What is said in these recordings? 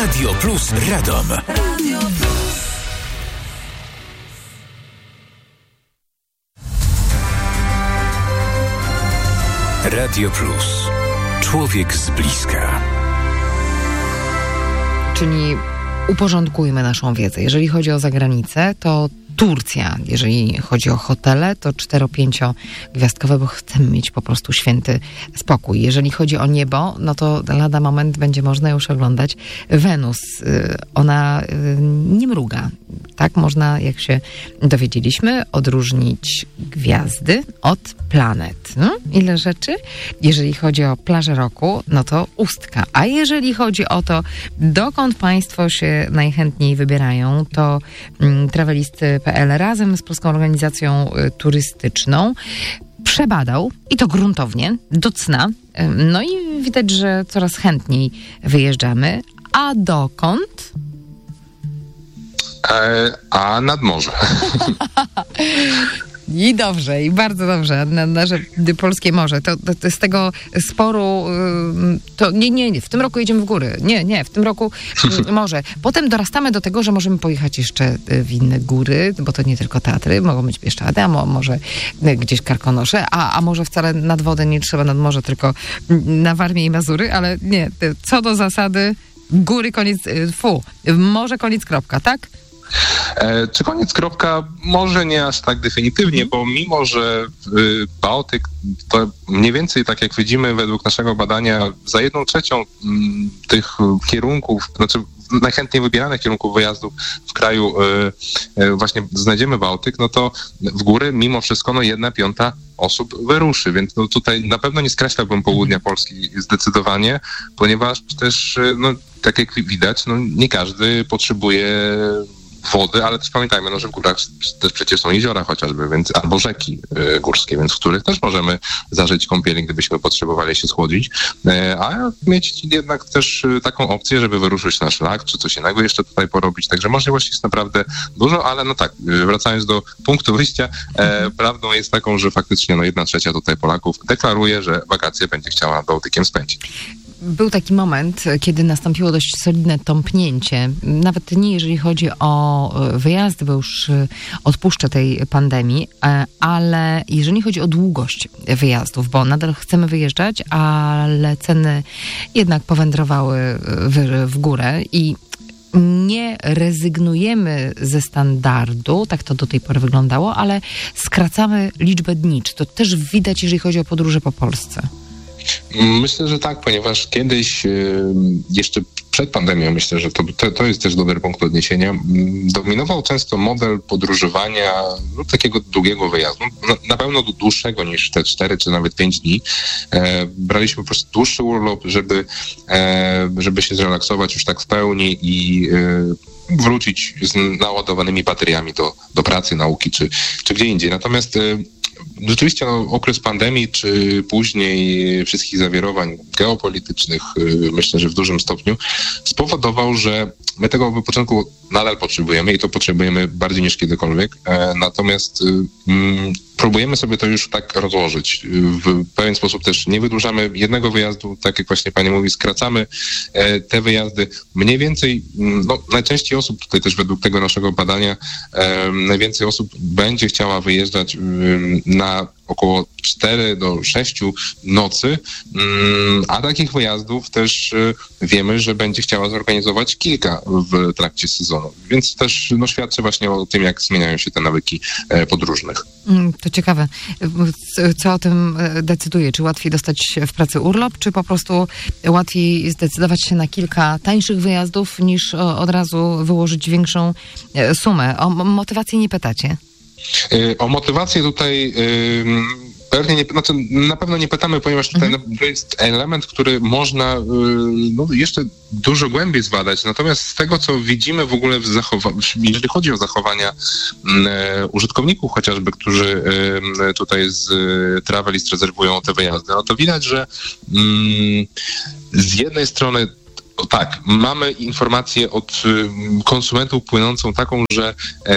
Radio Plus Radom. Radio Plus. Radio Plus. Człowiek z bliska. Czyli uporządkujmy naszą wiedzę. Jeżeli chodzi o zagranicę, to Turcja. Jeżeli chodzi o hotele, to 4-5 gwiazdkowe, bo chcemy mieć po prostu święty spokój. Jeżeli chodzi o niebo, no to lada moment będzie można już oglądać Wenus. Ona nie mruga. Tak można, jak się dowiedzieliśmy, odróżnić gwiazdy od planet. No, ile rzeczy. Jeżeli chodzi o plażę roku, no to Ustka. A jeżeli chodzi o to, dokąd państwo się najchętniej wybierają, to travelisty.pl razem z Polską Organizacją Turystyczną przebadał, i to gruntownie, do cna. No i widać, że coraz chętniej wyjeżdżamy. A dokąd? A nad morze. I dobrze, i bardzo dobrze. Nasze polskie morze. To z tego sporu, to nie, w tym roku jedziemy w góry. Nie, w tym roku morze. Potem dorastamy do tego, że możemy pojechać jeszcze w inne góry, bo to nie tylko Tatry, mogą być Bieszczady, a może gdzieś Karkonosze, a może wcale nad wodę nie trzeba nad morze, tylko na Warmię i Mazury, ale nie, co do zasady, góry, koniec, morze, koniec, kropka, tak? Czy koniec, kropka? Może nie aż tak definitywnie, bo mimo, że Bałtyk to mniej więcej, tak jak widzimy według naszego badania, za 1/3 tych kierunków, znaczy najchętniej wybieranych kierunków wyjazdów w kraju właśnie znajdziemy Bałtyk, no to w góry mimo wszystko 1/5 osób wyruszy, więc no tutaj na pewno nie skreślałbym południa Polski zdecydowanie, ponieważ też, tak jak widać, nie każdy potrzebuje wody, ale też pamiętajmy, że w górach też przecież są jeziora chociażby, więc albo rzeki górskie, więc w których też możemy zażyć kąpieli, gdybyśmy potrzebowali się schłodzić, a mieć jednak też taką opcję, żeby wyruszyć na szlak, czy coś innego jeszcze tutaj porobić, także możliwości jest naprawdę dużo, ale wracając do punktu wyjścia, prawdą jest taką, że faktycznie 1/3 tutaj Polaków deklaruje, że wakacje będzie chciała Bałtykiem spędzić. Był taki moment, kiedy nastąpiło dość solidne tąpnięcie. Nawet nie jeżeli chodzi o wyjazdy, bo już odpuszczę tej pandemii, ale jeżeli chodzi o długość wyjazdów, bo nadal chcemy wyjeżdżać, ale ceny jednak powędrowały w górę i nie rezygnujemy ze standardu, tak to do tej pory wyglądało, ale skracamy liczbę dni. Czy to też widać, jeżeli chodzi o podróże po Polsce? Myślę, że tak, ponieważ kiedyś, jeszcze przed pandemią, myślę, że to jest też dobry punkt odniesienia, dominował często model podróżowania takiego długiego wyjazdu, na pewno dłuższego niż te 4 czy nawet 5 dni. Braliśmy po prostu dłuższy urlop, żeby się zrelaksować już tak w pełni i wrócić z naładowanymi bateriami do pracy, nauki czy gdzie indziej. Natomiast rzeczywiście okres pandemii, czy później wszystkich zawirowań geopolitycznych, myślę, że w dużym stopniu, spowodował, że my tego wypoczynku nadal potrzebujemy i to potrzebujemy bardziej niż kiedykolwiek. Natomiast próbujemy sobie to już tak rozłożyć. W pewien sposób też nie wydłużamy jednego wyjazdu, tak jak właśnie pani mówi, skracamy te wyjazdy. Mniej więcej, najczęściej osób, tutaj też według tego naszego badania, najwięcej osób będzie chciała wyjeżdżać na około 4 do 6 nocy, a takich wyjazdów też wiemy, że będzie chciała zorganizować kilka w trakcie sezonu. Więc też świadczy właśnie o tym, jak zmieniają się te nawyki podróżnych. To ciekawe. Co o tym decyduje? Czy łatwiej dostać w pracy urlop, czy po prostu łatwiej zdecydować się na kilka tańszych wyjazdów, niż od razu wyłożyć większą sumę? O motywację nie pytacie? O motywację tutaj pewnie nie, na pewno nie pytamy, ponieważ tutaj to jest element, który można jeszcze dużo głębiej zbadać. Natomiast z tego, co widzimy w ogóle jeżeli chodzi o zachowania użytkowników chociażby, którzy tutaj z Travelist rezerwują te wyjazdy, to widać, że z jednej strony tak, mamy informację od konsumentów płynącą taką, że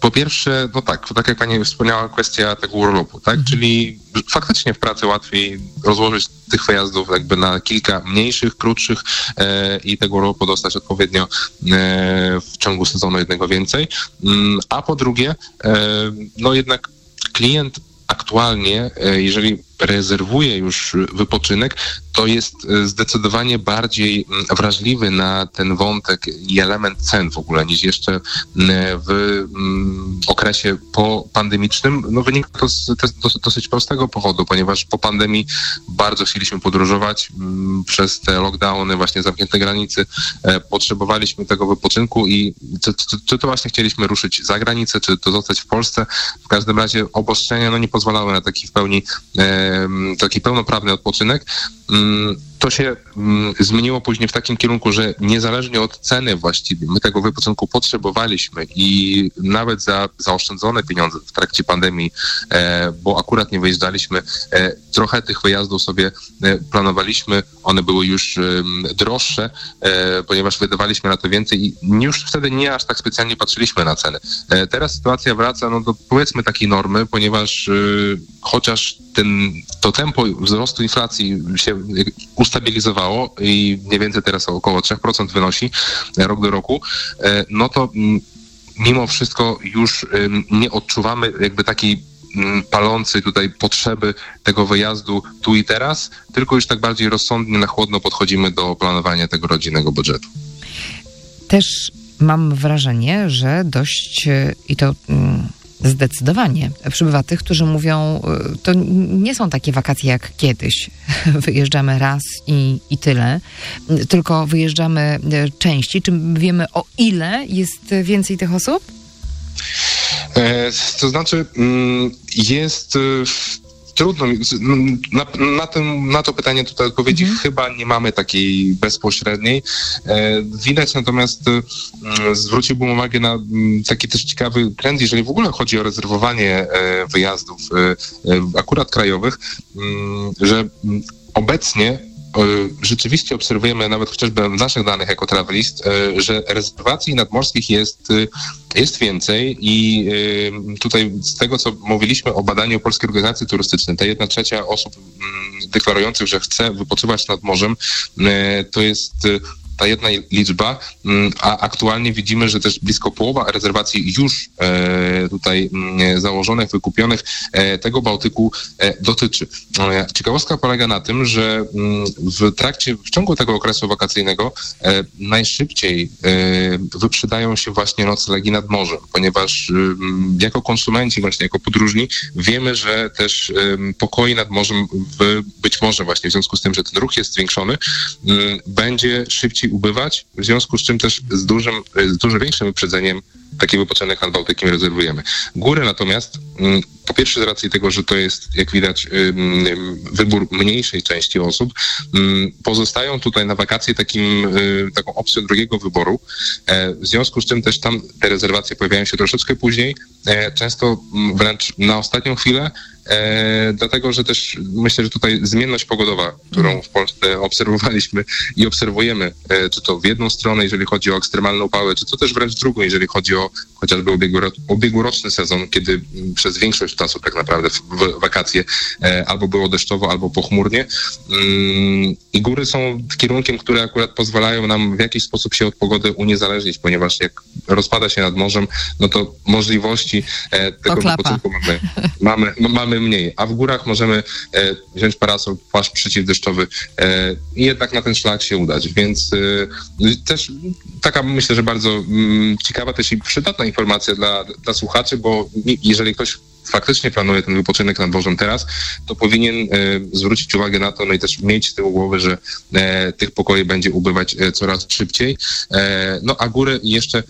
Po pierwsze, no tak jak pani wspomniała, kwestia tego urlopu, tak? Czyli faktycznie w pracy łatwiej rozłożyć tych wyjazdów jakby na kilka mniejszych, krótszych i tego urlopu dostać odpowiednio w ciągu sezonu jednego więcej. A po drugie, no jednak klient aktualnie, jeżeli rezerwuje już wypoczynek, to jest zdecydowanie bardziej wrażliwy na ten wątek i element cen w ogóle niż jeszcze w okresie popandemicznym. No wynika to z dosyć prostego powodu, ponieważ po pandemii bardzo chcieliśmy podróżować przez te lockdowny, właśnie zamknięte granice, potrzebowaliśmy tego wypoczynku i czy to właśnie chcieliśmy ruszyć za granicę, czy to zostać w Polsce. W każdym razie obostrzenia nie pozwalały na taki pełnoprawny odpoczynek. To się zmieniło później w takim kierunku, że niezależnie od ceny właściwie my tego wypoczynku potrzebowaliśmy i nawet za zaoszczędzone pieniądze w trakcie pandemii, bo akurat nie wyjeżdżaliśmy, trochę tych wyjazdów sobie planowaliśmy, one były już droższe, ponieważ wydawaliśmy na to więcej i już wtedy nie aż tak specjalnie patrzyliśmy na ceny. Teraz sytuacja wraca do powiedzmy takiej normy, ponieważ chociaż to tempo wzrostu inflacji się ustabilizowało i mniej więcej teraz około 3% wynosi rok do roku, no to mimo wszystko już nie odczuwamy jakby takiej palącej tutaj potrzeby tego wyjazdu tu i teraz, tylko już tak bardziej rozsądnie, na chłodno podchodzimy do planowania tego rodzinnego budżetu. Też mam wrażenie, że dość i to zdecydowanie przybywa tych, którzy mówią, to nie są takie wakacje jak kiedyś. Wyjeżdżamy raz i tyle, tylko wyjeżdżamy częściej. Czy wiemy, o ile jest więcej tych osób? To znaczy jest trudno. Na to pytanie tutaj odpowiedzi chyba nie mamy takiej bezpośredniej. Widać natomiast, zwróciłbym uwagę na taki też ciekawy trend, jeżeli w ogóle chodzi o rezerwowanie wyjazdów akurat krajowych, że obecnie rzeczywiście obserwujemy, nawet chociażby w naszych danych jako Travelist, że rezerwacji nadmorskich jest więcej i tutaj z tego, co mówiliśmy o badaniu Polskiej Organizacji Turystycznej, ta 1/3 osób deklarujących, że chce wypoczywać nad morzem, to jest ta jedna liczba, a aktualnie widzimy, że też blisko połowa rezerwacji już tutaj założonych, wykupionych tego Bałtyku dotyczy. Ciekawostka polega na tym, że w ciągu tego okresu wakacyjnego najszybciej wyprzedają się właśnie noclegi nad morzem, ponieważ jako konsumenci, właśnie jako podróżni wiemy, że też pokoi nad morzem być może właśnie w związku z tym, że ten ruch jest zwiększony, będzie szybciej ubywać, w związku z czym też z dużo większym wyprzedzeniem taki wypoczynek nad Bałtykiem rezerwujemy. Góry natomiast, po pierwsze z racji tego, że to jest, jak widać, wybór mniejszej części osób, pozostają tutaj na wakacje taką opcją drugiego wyboru, w związku z czym też tam te rezerwacje pojawiają się troszeczkę później, często wręcz na ostatnią chwilę, dlatego, że też myślę, że tutaj zmienność pogodowa, którą w Polsce obserwowaliśmy i obserwujemy, czy to w jedną stronę, jeżeli chodzi o ekstremalne upały, czy to też wręcz w drugą, jeżeli chodzi o chociażby ubiegłoroczny sezon, kiedy przez większość czasu tak naprawdę w wakacje albo było deszczowo, albo pochmurnie. I góry są kierunkiem, które akurat pozwalają nam w jakiś sposób się od pogody uniezależnić, ponieważ jak rozpada się nad morzem, no to możliwości tego wypoczynku mamy mniej, a w górach możemy wziąć parasol, płaszcz przeciwdeszczowy i jednak na ten szlak się udać, więc też taka, myślę, że bardzo ciekawa też i przydatna informacja dla słuchaczy, bo jeżeli ktoś faktycznie planuje ten wypoczynek nad morzem teraz, to powinien zwrócić uwagę na to, no i też mieć z tyłu głowy, że tych pokoi będzie ubywać coraz szybciej. No a góry jeszcze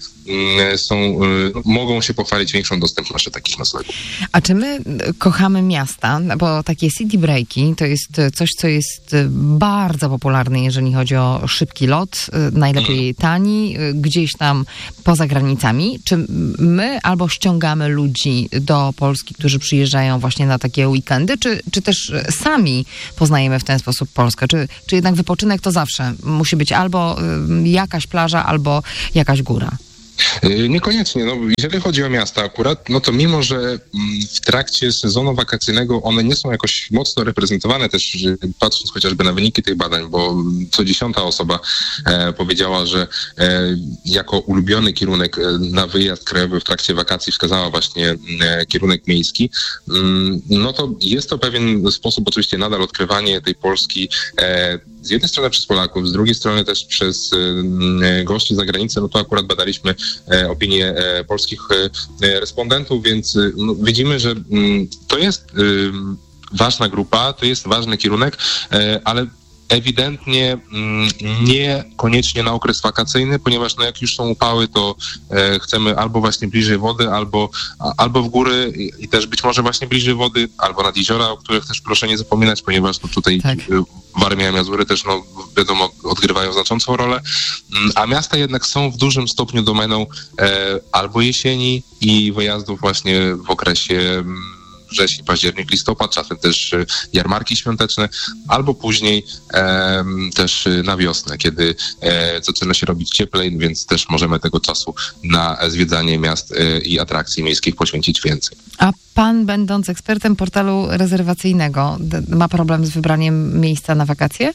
mogą się pochwalić większą dostępnością takich noclegów. A czy my kochamy miasta? Bo takie city breaki to jest coś, co jest bardzo popularne, jeżeli chodzi o szybki lot, najlepiej tani, gdzieś tam poza granicami. Czy my albo ściągamy ludzi do Polski, którzy przyjeżdżają właśnie na takie weekendy, czy też sami poznajemy w ten sposób Polskę? Czy jednak wypoczynek to zawsze musi być albo jakaś plaża, albo jakaś góra? Niekoniecznie. No, jeżeli chodzi o miasta akurat, no to mimo, że w trakcie sezonu wakacyjnego one nie są jakoś mocno reprezentowane, też patrząc chociażby na wyniki tych badań, bo co 10. osoba powiedziała, że jako ulubiony kierunek na wyjazd krajowy w trakcie wakacji wskazała właśnie kierunek miejski, no to jest to pewien sposób oczywiście nadal odkrywanie tej Polski z jednej strony przez Polaków, z drugiej strony też przez gości z zagranicy. No to akurat badaliśmy opinie polskich respondentów, więc no, widzimy, że to jest ważna grupa, to jest ważny kierunek, ale ewidentnie niekoniecznie na okres wakacyjny, ponieważ no jak już są upały, to chcemy albo właśnie bliżej wody, albo w góry i też być może właśnie bliżej wody, albo nad jeziora, o których też proszę nie zapominać, ponieważ no tutaj tak. Warmia i Mazury też no wiadomo odgrywają znaczącą rolę, a miasta jednak są w dużym stopniu domeną albo jesieni i wyjazdów właśnie w okresie wrzesień, październik, listopad, czasem też jarmarki świąteczne, albo później też na wiosnę, kiedy zaczyna się robić cieplej, więc też możemy tego czasu na zwiedzanie miast i atrakcji miejskich poświęcić więcej. A pan, będąc ekspertem portalu rezerwacyjnego, ma problem z wybraniem miejsca na wakacje?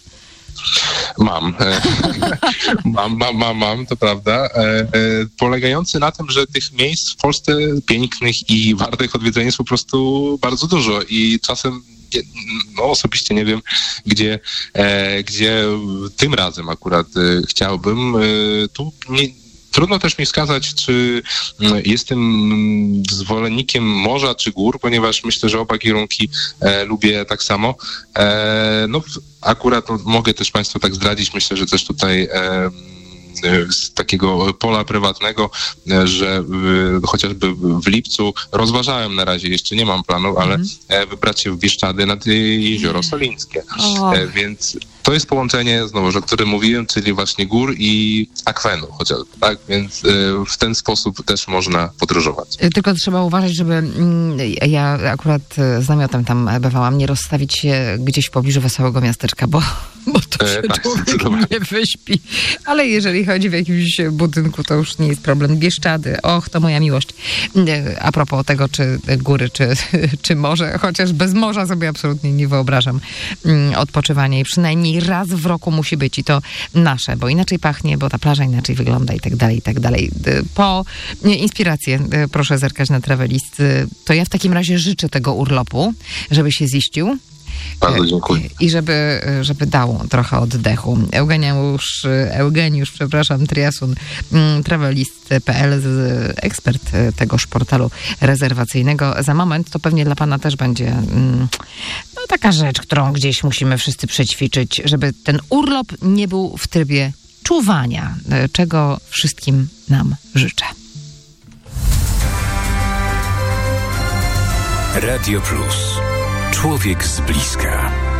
Mam, to prawda. Polegający na tym, że tych miejsc w Polsce pięknych i wartych odwiedzenia jest po prostu bardzo dużo i czasem no osobiście nie wiem, gdzie tym razem akurat chciałbym. Trudno też mi wskazać, czy jestem zwolennikiem morza czy gór, ponieważ myślę, że oba kierunki lubię tak samo. No akurat mogę też Państwu tak zdradzić, myślę, że też tutaj z takiego pola prywatnego, że chociażby w lipcu rozważałem, na razie jeszcze nie mam planów, ale wybrać się w Bieszczady nad Jezioro Solińskie. Więc to jest połączenie, znowu, o którym mówiłem, czyli właśnie gór i akwenu chociażby, tak? Więc w ten sposób też można podróżować. Tylko trzeba uważać, żeby ja akurat z namiotem tam bywałam, nie rozstawić się gdzieś w pobliżu wesołego miasteczka, bo to się człowiek nie wyśpi. Ale jeżeli chodzi w jakimś budynku, to już nie jest problem. Bieszczady, to moja miłość. A propos tego, czy góry, czy morze, chociaż bez morza sobie absolutnie nie wyobrażam odpoczywania i przynajmniej raz w roku musi być i to nasze, bo inaczej pachnie, bo ta plaża inaczej wygląda i tak dalej, i tak dalej. Po inspirację proszę zerkać na Travelist. To ja w takim razie życzę tego urlopu, żeby się ziścił. Bardzo dziękuję. I żeby dał trochę oddechu. Eugeniusz, Triasun, Travelist.pl, ekspert tegoż portalu rezerwacyjnego. Za moment to pewnie dla pana też będzie taka rzecz, którą gdzieś musimy wszyscy przećwiczyć, żeby ten urlop nie był w trybie czuwania, czego wszystkim nam życzę. Radio Plus. Człowiek z bliska.